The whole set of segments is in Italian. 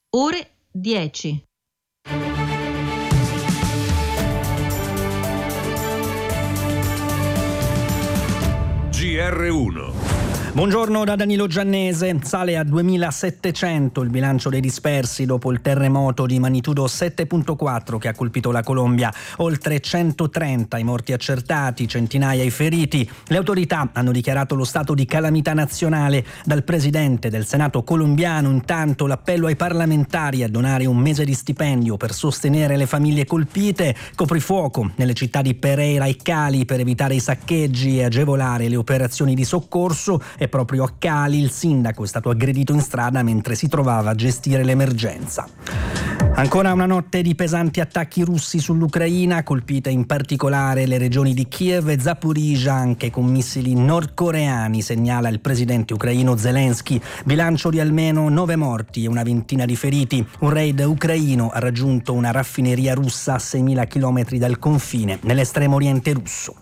ore 10. GR1. Buongiorno da Danilo Giannese. Sale a 2.700 il bilancio dei dispersi dopo il terremoto di magnitudo 7.4 che ha colpito la Colombia. Oltre 130 i morti accertati, centinaia i feriti. Le autorità hanno dichiarato lo stato di calamità nazionale. Dal presidente del Senato colombiano intanto l'appello ai parlamentari a donare un mese di stipendio per sostenere le famiglie colpite. Coprifuoco nelle città di Pereira e Cali per evitare i saccheggi e agevolare le operazioni di soccorso. E proprio a Cali il sindaco è stato aggredito in strada mentre si trovava a gestire l'emergenza. Ancora una notte di pesanti attacchi russi sull'Ucraina, colpite in particolare le regioni di Kiev e Zaporizhzhia anche con missili nordcoreani, segnala il presidente ucraino Zelensky. Bilancio di almeno 9 morti e una ventina di feriti. Un raid ucraino ha raggiunto una raffineria russa a 6.000 chilometri dal confine, nell'estremo oriente russo.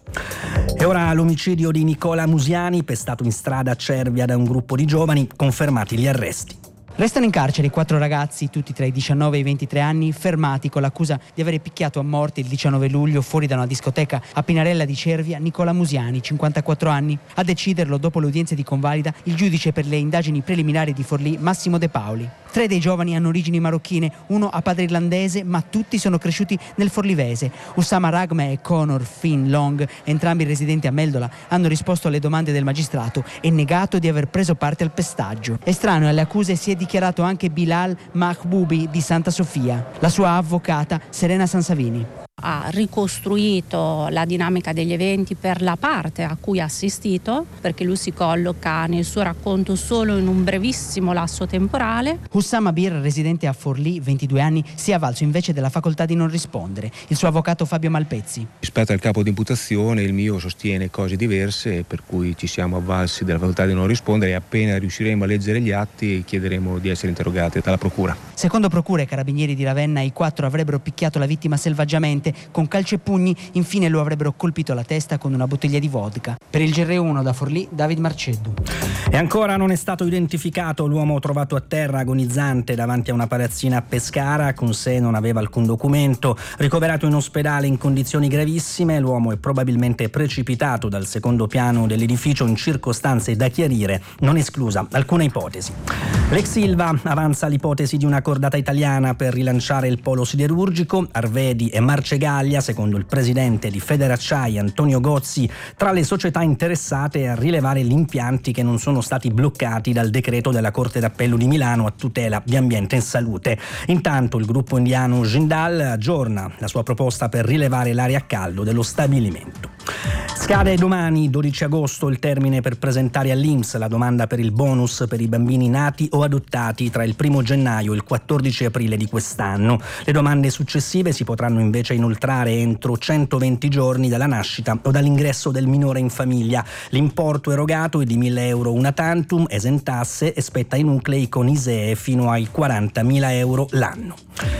E ora l'omicidio di Nicola Musiani, pestato in strada a Cervia da un gruppo di giovani, confermati gli arresti. Restano in carcere 4 ragazzi, tutti tra i 19 e i 23 anni, fermati con l'accusa di avere picchiato a morte il 19 luglio fuori da una discoteca a Pinarella di Cervia Nicola Musiani, 54 anni. A deciderlo, dopo le udienze di convalida, il giudice per le indagini preliminari di Forlì, Massimo De Paoli. 3 dei giovani hanno origini marocchine, uno ha padre irlandese, ma tutti sono cresciuti nel forlivese. Usama Ragma e Conor Finn Long, entrambi residenti a Meldola, hanno risposto alle domande del magistrato e negato di aver preso parte al pestaggio. Estraneo alle accuse si è dichiarato anche Bilal Mahboubi di Santa Sofia. La sua avvocata Serena Sansavini ha ricostruito la dinamica degli eventi per la parte a cui ha assistito, perché lui si colloca nel suo racconto solo in un brevissimo lasso temporale. Hussam Abir, residente a Forlì, 22 anni, si è avvalso invece della facoltà di non rispondere. Il suo avvocato Fabio Malpezzi. Rispetto al capo di imputazione, il mio sostiene cose diverse, per cui ci siamo avvalsi della facoltà di non rispondere e appena riusciremo a leggere gli atti chiederemo di essere interrogati dalla procura. Secondo procura e carabinieri di Ravenna, i 4 avrebbero picchiato la vittima selvaggiamente con calci e pugni, infine lo avrebbero colpito alla testa con una bottiglia di vodka. Per il GR1 da Forlì, David Marceddu. E ancora non è stato identificato l'uomo trovato a terra agonizzante davanti a una palazzina a Pescara. Con sé non aveva alcun documento. Ricoverato in ospedale in condizioni gravissime, l'uomo è probabilmente precipitato dal secondo piano dell'edificio in circostanze da chiarire, non esclusa alcuna ipotesi. L'ex Ilva avanza l'ipotesi di una cordata italiana per rilanciare il polo siderurgico. Arvedi e Marcegaglia, secondo il presidente di Federacciai Antonio Gozzi, tra le società interessate a rilevare gli impianti che non sono stati bloccati dal decreto della Corte d'Appello di Milano a tutela di ambiente e salute. Intanto il gruppo indiano Jindal aggiorna la sua proposta per rilevare l'area a caldo dello stabilimento. Scade domani, 12 agosto, il termine per presentare all'INPS la domanda per il bonus per i bambini nati o adottati tra il 1 gennaio e il 14 aprile di quest'anno. Le domande successive si potranno invece inoltrare entro 120 giorni dalla nascita o dall'ingresso del minore in famiglia. L'importo erogato è di 1.000 euro una tantum, esentasse, e spetta ai nuclei con ISEE fino ai 40.000 euro l'anno.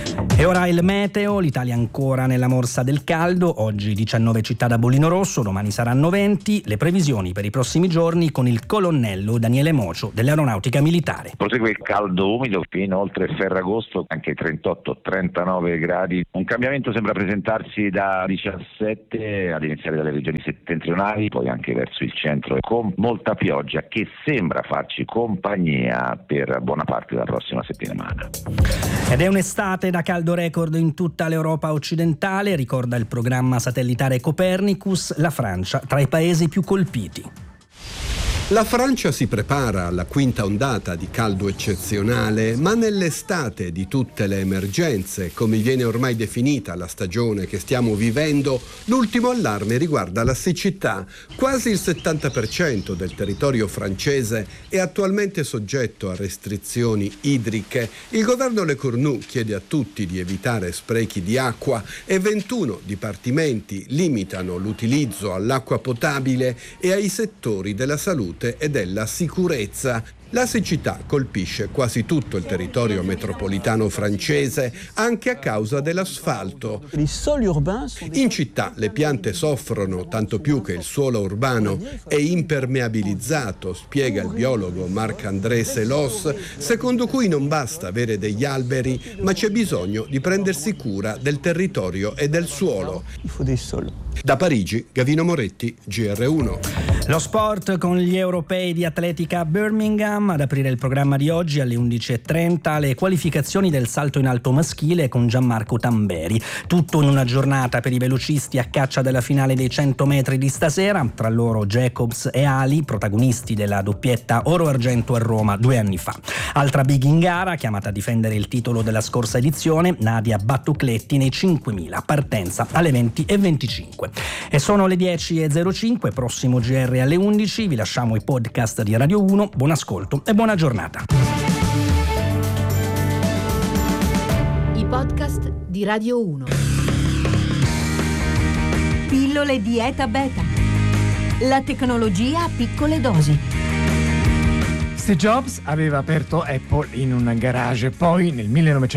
E ora il meteo, l'Italia ancora nella morsa del caldo, oggi 19 città da bollino rosso, domani saranno 20, le previsioni per i prossimi giorni con il colonnello Daniele Mocio dell'Aeronautica Militare. Prosegue il caldo umido fino oltre Ferragosto, anche 38-39 gradi. Un cambiamento sembra presentarsi da 17 ad iniziare dalle regioni settentrionali, poi anche verso il centro, con molta pioggia che sembra farci compagnia per buona parte della prossima settimana. Ed è un'estate da caldo record in tutta l'Europa occidentale, ricorda il programma satellitare Copernicus, la Francia tra i paesi più colpiti. La Francia si prepara alla quinta ondata di caldo eccezionale, ma nell'estate di tutte le emergenze, come viene ormai definita la stagione che stiamo vivendo, l'ultimo allarme riguarda la siccità. Quasi il 70% del territorio francese è attualmente soggetto a restrizioni idriche. Il governo Le Cornu chiede a tutti di evitare sprechi di acqua e 21 dipartimenti limitano l'utilizzo all'acqua potabile e ai settori della salute e della sicurezza. La siccità colpisce quasi tutto il territorio metropolitano francese, anche a causa dell'asfalto. In città le piante soffrono tanto più che il suolo urbano è impermeabilizzato, spiega il biologo Marc-André Selos, secondo cui non basta avere degli alberi, ma c'è bisogno di prendersi cura del territorio e del suolo. Da Parigi, Gavino Moretti, GR1. Lo sport con gli europei di atletica a Birmingham. Ad aprire il programma di oggi alle 11.30 le qualificazioni del salto in alto maschile con Gianmarco Tamberi. Tutto in una giornata per i velocisti a caccia della finale dei 100 metri di stasera, tra loro Jacobs e Ali, protagonisti della doppietta oro-argento a Roma 2 anni fa. Altra big in gara, chiamata a difendere il titolo della scorsa edizione, Nadia Battucletti nei 5.000, partenza alle 20.25. E sono le 10.05, prossimo GR alle 11, vi lasciamo i podcast di Radio 1, buon ascolto e buona giornata. I podcast di Radio 1. Pillole dieta beta. La tecnologia a piccole dosi. Steve Jobs aveva aperto Apple in un garage, poi nel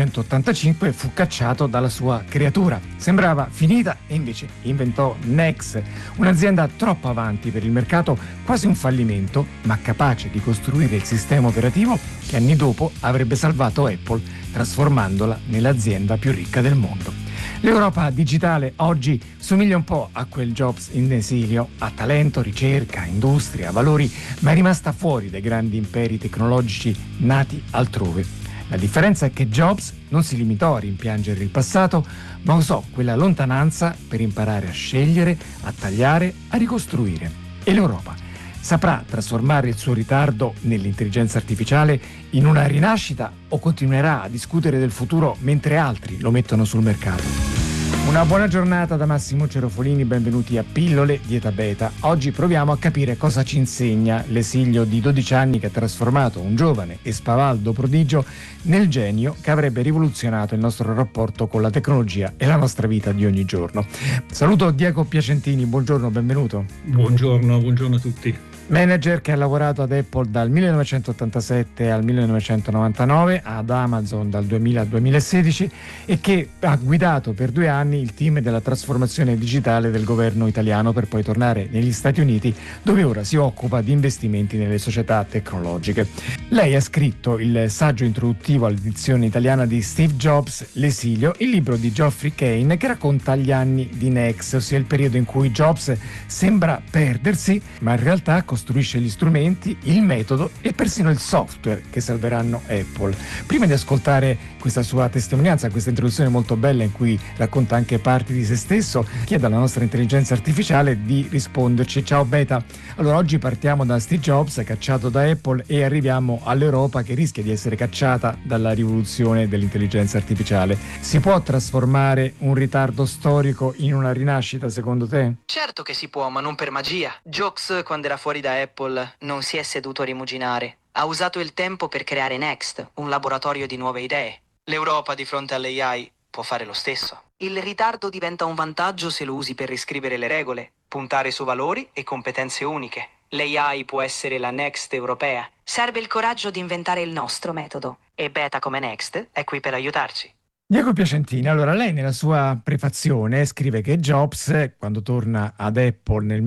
1985 fu cacciato dalla sua creatura. Sembrava finita e invece inventò Next, un'azienda troppo avanti per il mercato, quasi un fallimento, ma capace di costruire il sistema operativo che anni dopo avrebbe salvato Apple, trasformandola nell'azienda più ricca del mondo. L'Europa digitale oggi somiglia un po' a quel Jobs in esilio, ha talento, ricerca, industria, valori, ma è rimasta fuori dai grandi imperi tecnologici nati altrove. La differenza è che Jobs non si limitò a rimpiangere il passato, ma usò quella lontananza per imparare a scegliere, a tagliare, a ricostruire. E l'Europa saprà trasformare il suo ritardo nell'intelligenza artificiale in una rinascita o continuerà a discutere del futuro mentre altri lo mettono sul mercato? Una buona giornata da Massimo Cerofolini, benvenuti a Pillole Dieta Beta. Oggi proviamo a capire cosa ci insegna l'esilio di 12 anni che ha trasformato un giovane e spavaldo prodigio nel genio che avrebbe rivoluzionato il nostro rapporto con la tecnologia e la nostra vita di ogni giorno. Saluto Diego Piacentini, buongiorno, benvenuto. Buongiorno a tutti. Manager che ha lavorato ad Apple dal 1987 al 1999, ad Amazon dal 2000 al 2016 e che ha guidato per 2 anni il team della trasformazione digitale del governo italiano per poi tornare negli Stati Uniti, dove ora si occupa di investimenti nelle società tecnologiche. Lei ha scritto il saggio introduttivo all'edizione italiana di Steve Jobs, L'esilio, il libro di Geoffrey Kane che racconta gli anni di Next, ossia il periodo in cui Jobs sembra perdersi, ma in realtà costruisce gli strumenti, il metodo e persino il software che salveranno Apple. Prima di ascoltare questa sua testimonianza, questa introduzione molto bella in cui racconta anche parti di se stesso, chiedo alla nostra intelligenza artificiale di risponderci. Ciao Beta, allora oggi partiamo da Steve Jobs cacciato da Apple e arriviamo all'Europa che rischia di essere cacciata dalla rivoluzione dell'intelligenza artificiale. Si può trasformare un ritardo storico in una rinascita secondo te? Certo che si può, ma non per magia. Jobs, quando era fuori da Apple, non si è seduto a rimuginare. Ha usato il tempo per creare Next, un laboratorio di nuove idee. L'Europa di fronte all'AI può fare lo stesso. Il ritardo diventa un vantaggio se lo usi per riscrivere le regole, puntare su valori e competenze uniche. L'AI può essere la Next europea. Serve il coraggio di inventare il nostro metodo. E Beta come Next è qui per aiutarci. Diego Piacentini, allora lei nella sua prefazione scrive che Jobs, quando torna ad Apple nel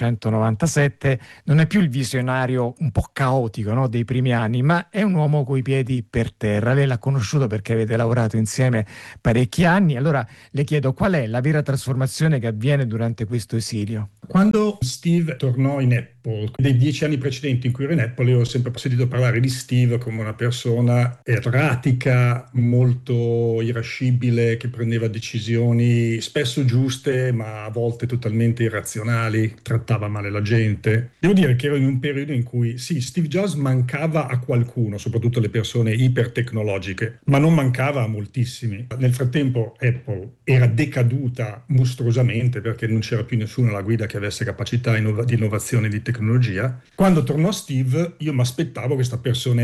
1997, non è più il visionario un po' caotico, no, dei primi anni, ma è un uomo coi piedi per terra. Lei l'ha conosciuto perché avete lavorato insieme parecchi anni, allora le chiedo qual è la vera trasformazione che avviene durante questo esilio? Quando Steve tornò in Apple, dei 10 anni precedenti in cui ero in Apple, io ho sempre sentito parlare di Steve come una persona erratica, molto irascibile, che prendeva decisioni spesso giuste, ma a volte totalmente irrazionali, trattava male la gente. Devo dire che ero in un periodo in cui, sì, Steve Jobs mancava a qualcuno, soprattutto le persone ipertecnologiche, ma non mancava a moltissimi. Nel frattempo Apple era decaduta mostruosamente perché non c'era più nessuno alla guida che avesse capacità di innovazione e di tecnologia. Quando tornò Steve, io mi aspettavo questa persona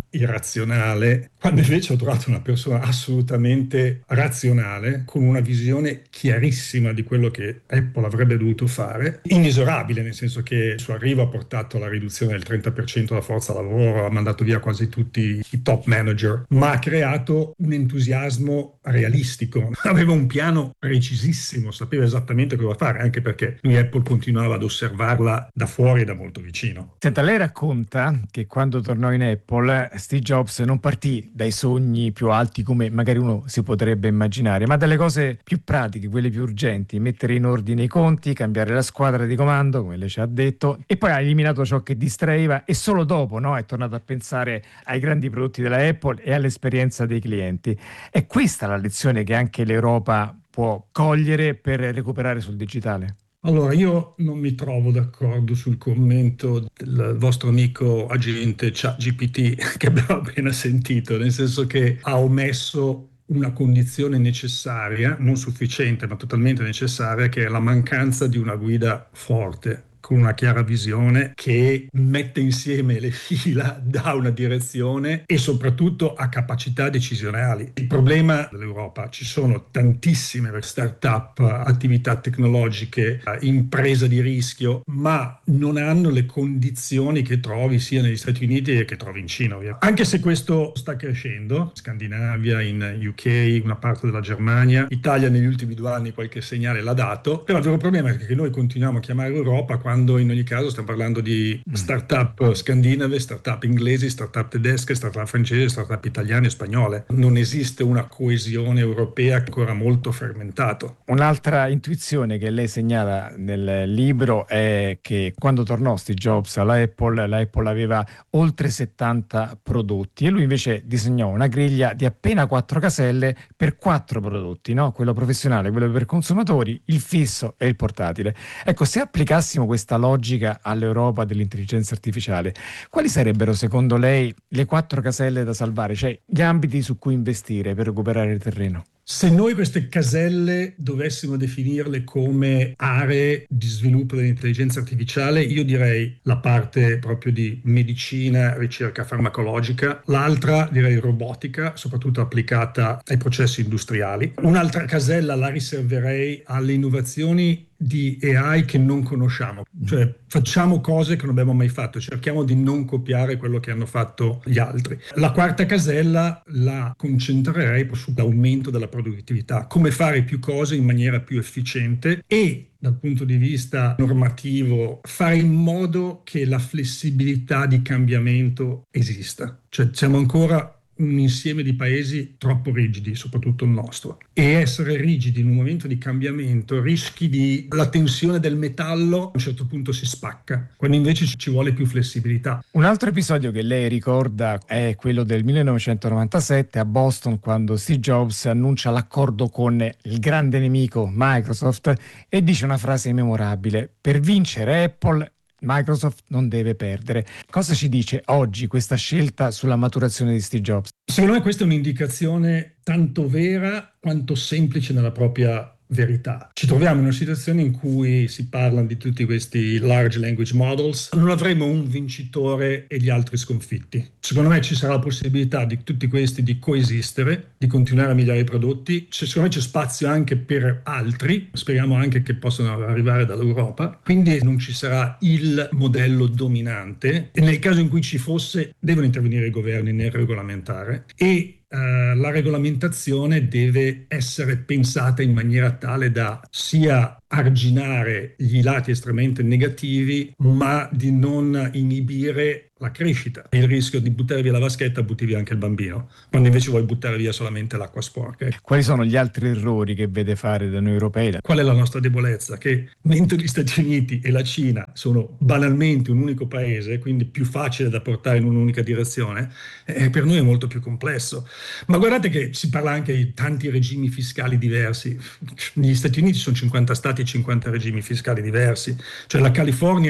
irrazionale, quando invece ho trovato una persona assolutamente razionale, con una visione chiarissima di quello che Apple avrebbe dovuto fare, inesorabile, nel senso che il suo arrivo ha portato alla riduzione del 30% della forza lavoro, ha mandato via quasi tutti i top manager, ma ha creato un entusiasmo realistico. Aveva un piano precisissimo, sapeva esattamente cosa fare, anche perché lui Apple continuava ad osservarla da fuori e da molto vicino. Senta, lei racconta che quando tornò in Apple Steve Jobs non partì dai sogni più alti come magari uno si potrebbe immaginare, ma dalle cose più pratiche, quelle più urgenti: mettere in ordine i conti, cambiare la squadra di comando, come lei ci ha detto, e poi ha eliminato ciò che distraeva e solo dopo, no, è tornato a pensare ai grandi prodotti della Apple e all'esperienza dei clienti. È questa la lezione che anche l'Europa può cogliere per recuperare sul digitale? Allora, io non mi trovo d'accordo sul commento del vostro amico agente ChatGPT che abbiamo appena sentito, nel senso che ha omesso una condizione necessaria, non sufficiente ma totalmente necessaria, che è la mancanza di una guida forte, con una chiara visione che mette insieme le fila, dà una direzione e soprattutto ha capacità decisionali. Il problema dell'Europa: ci sono tantissime start-up, attività tecnologiche, imprese di rischio, ma non hanno le condizioni che trovi sia negli Stati Uniti che trovi in Cina, ovviamente. Anche se questo sta crescendo, Scandinavia, in UK, una parte della Germania, Italia negli ultimi 2 anni qualche segnale l'ha dato, però il vero problema è che noi continuiamo a chiamare Europa quando in ogni caso stiamo parlando di start-up scandinave, start-up inglesi, start-up tedesche, start-up francesi, start-up italiane e spagnole. Non esiste una coesione europea ancora molto fermentato. Un'altra intuizione che lei segnala nel libro è che quando tornò Steve Jobs alla Apple, la Apple aveva oltre 70 prodotti e lui invece disegnò una griglia di appena 4 caselle per 4 prodotti, no? Quello professionale, quello per consumatori, il fisso e il portatile. Ecco, se applicassimo questa logica all'Europa dell'intelligenza artificiale, quali sarebbero secondo lei le 4 caselle da salvare, cioè gli ambiti su cui investire per recuperare il terreno? Se noi queste caselle dovessimo definirle come aree di sviluppo dell'intelligenza artificiale, io direi la parte proprio di medicina, ricerca farmacologica, l'altra direi robotica, soprattutto applicata ai processi industriali. Un'altra casella la riserverei alle innovazioni di AI che non conosciamo, cioè facciamo cose che non abbiamo mai fatto, cerchiamo di non copiare quello che hanno fatto gli altri. La quarta casella la concentrerei sull'aumento della produttività, come fare più cose in maniera più efficiente e dal punto di vista normativo fare in modo che la flessibilità di cambiamento esista. Cioè siamo ancora un insieme di paesi troppo rigidi, soprattutto il nostro. E essere rigidi in un momento di cambiamento rischi di la tensione del metallo a un certo punto si spacca, quando invece ci vuole più flessibilità. Un altro episodio che lei ricorda è quello del 1997 a Boston, quando Steve Jobs annuncia l'accordo con il grande nemico Microsoft e dice una frase memorabile: per vincere Apple Microsoft non deve perdere. Cosa ci dice oggi questa scelta sulla maturazione di Steve Jobs? Secondo me questa è un'indicazione tanto vera quanto semplice nella propria verità. Ci troviamo in una situazione in cui si parla di tutti questi large language models, non avremo un vincitore e gli altri sconfitti. Secondo me ci sarà la possibilità di tutti questi di coesistere, di continuare a migliorare i prodotti. Secondo me c'è spazio anche per altri, speriamo anche che possano arrivare dall'Europa, quindi non ci sarà il modello dominante e nel caso in cui ci fosse devono intervenire i governi nel regolamentare e la regolamentazione deve essere pensata in maniera tale da sia arginare gli lati estremamente negativi, ma di non inibire la crescita. Il rischio di buttare via la vaschetta, butti via anche il bambino, quando invece vuoi buttare via solamente l'acqua sporca. Quali sono gli altri errori che vede fare da noi europei? Qual è la nostra debolezza? Che mentre gli Stati Uniti e la Cina sono banalmente un unico paese, quindi più facile da portare in un'unica direzione, per noi è molto più complesso. Ma guardate che si parla anche di tanti regimi fiscali diversi. Negli Stati Uniti sono 50 stati e 50 regimi fiscali diversi. Cioè la California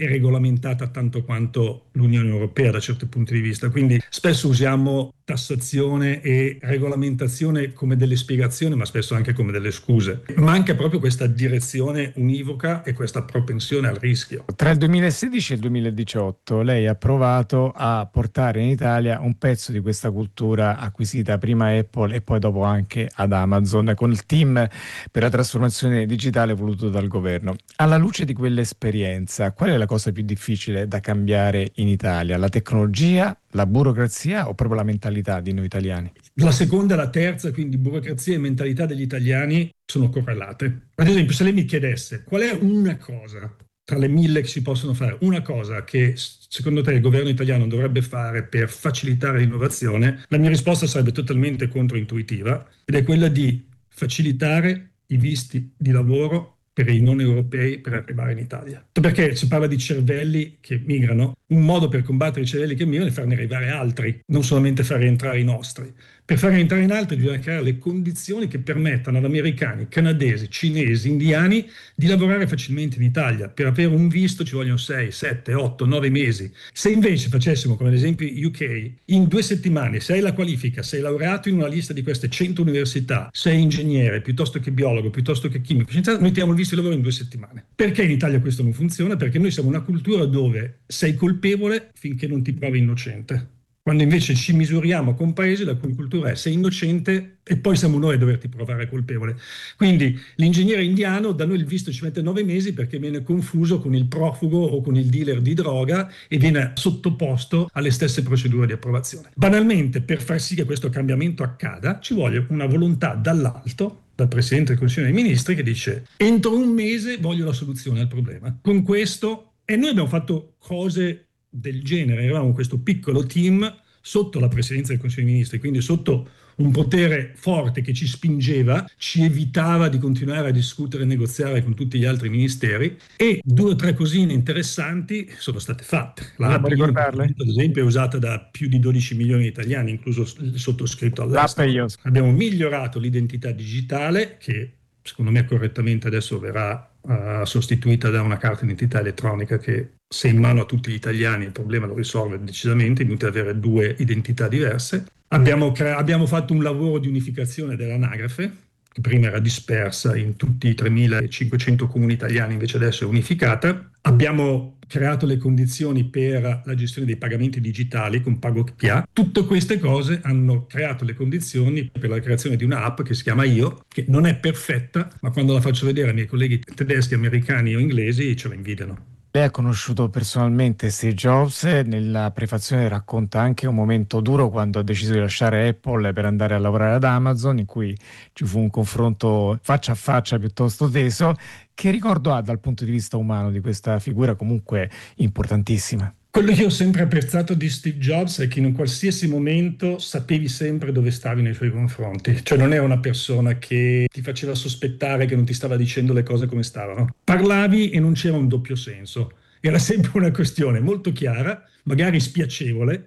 è regolamentata tanto quanto l'Unione Europea da certi punti di vista, quindi spesso usiamo tassazione e regolamentazione come delle spiegazioni, ma spesso anche come delle scuse. Manca proprio questa direzione univoca e questa propensione al rischio. Tra il 2016 e il 2018 lei ha provato a portare in Italia un pezzo di questa cultura acquisita prima a Apple e poi dopo anche ad Amazon con il team per la trasformazione digitale voluto dal governo. Alla luce di quell'esperienza, qual è la cosa più difficile da cambiare in Italia? La tecnologia, la burocrazia o proprio la mentalità di noi italiani? La seconda e la terza, quindi burocrazia e mentalità degli italiani, sono correlate. Ad esempio, se lei mi chiedesse qual è una cosa tra le 1000 che si possono fare, una cosa che secondo te il governo italiano dovrebbe fare per facilitare l'innovazione, la mia risposta sarebbe totalmente controintuitiva ed è quella di facilitare i visti di lavoro per i non europei per arrivare in Italia. Perché si parla di cervelli che migrano, un modo per combattere i cervelli che migrano è farne arrivare altri, non solamente far rientrare i nostri. Per far rientrare in altri bisogna creare le condizioni che permettano ad americani, canadesi, cinesi, indiani di lavorare facilmente in Italia. Per avere un visto ci vogliono 6, 7, 8, 9 mesi. Se invece facessimo come ad esempio UK, in 2 settimane se hai la qualifica, sei laureato in una lista di queste 100 università, sei ingegnere piuttosto che biologo, piuttosto che chimico, mettiamo il visto di lavoro in 2 settimane. Perché in Italia questo non funziona? Perché noi siamo una cultura dove sei colpevole finché non ti provi innocente. Quando invece ci misuriamo con paesi la cui cultura è sei innocente e poi siamo noi a doverti provare colpevole. Quindi l'ingegnere indiano da noi il visto ci mette 9 mesi perché viene confuso con il profugo o con il dealer di droga e viene sottoposto alle stesse procedure di approvazione. Banalmente, per far sì che questo cambiamento accada ci vuole una volontà dall'alto, dal Presidente del Consiglio dei Ministri, che dice entro un mese voglio la soluzione al problema. Con questo, e noi abbiamo fatto cose del genere, eravamo questo piccolo team sotto la Presidenza del Consiglio dei Ministri, quindi sotto un potere forte che ci spingeva, ci evitava di continuare a discutere e negoziare con tutti gli altri ministeri, e 2 o 3 cosine interessanti sono state fatte. Vogliamo ricordarle? Ad esempio è usata da più di 12 milioni di italiani, incluso il sottoscritto all'estero. Abbiamo migliorato l'identità digitale che secondo me correttamente adesso verrà sostituita da una carta d'identità elettronica che se in mano a tutti gli italiani il problema lo risolve decisamente, inutile avere 2 identità diverse. Abbiamo fatto un lavoro di unificazione dell'anagrafe, che prima era dispersa in tutti i 3.500 comuni italiani, invece adesso è unificata. Abbiamo creato le condizioni per la gestione dei pagamenti digitali con PagoPA. Tutte queste cose hanno creato le condizioni per la creazione di un'app che si chiama Io, che non è perfetta, ma quando la faccio vedere ai miei colleghi tedeschi, americani o inglesi ce la invidiano. Lei ha conosciuto personalmente Steve Jobs, nella prefazione racconta anche un momento duro quando ha deciso di lasciare Apple per andare a lavorare ad Amazon, in cui ci fu un confronto faccia a faccia piuttosto teso. Che ricordo ha dal punto di vista umano di questa figura comunque importantissima? Quello che ho sempre apprezzato di Steve Jobs è che in un qualsiasi momento sapevi sempre dove stavi nei suoi confronti. Cioè non era una persona che ti faceva sospettare che non ti stava dicendo le cose come stavano. Parlavi e non c'era un doppio senso. Era sempre una questione molto chiara, magari spiacevole,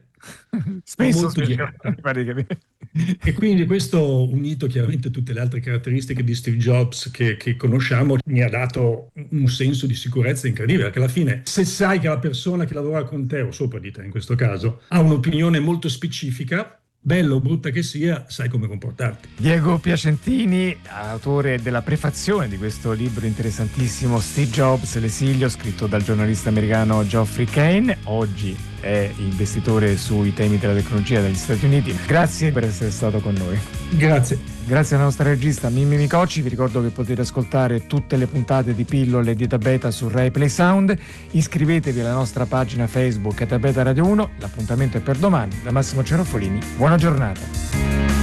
spesso molto diretta. E quindi questo, unito chiaramente a tutte le altre caratteristiche di Steve Jobs che conosciamo, mi ha dato un senso di sicurezza incredibile, perché alla fine se sai che la persona che lavora con te o sopra di te in questo caso ha un'opinione molto specifica, bella o brutta che sia, sai come comportarti. Diego Piacentini, autore della prefazione di questo libro interessantissimo Steve Jobs, l'esilio, scritto dal giornalista americano Geoffrey Kane, oggi è investitore sui temi della tecnologia degli Stati Uniti. Grazie per essere stato con noi. Grazie. Grazie alla nostra regista Mimmi Micocci. Vi ricordo che potete ascoltare tutte le puntate di Pillole di Etabeta su Rai Play Sound. Iscrivetevi alla nostra pagina Facebook Etabeta Radio 1. L'appuntamento è per domani. Da Massimo Cerofolini. Buona giornata.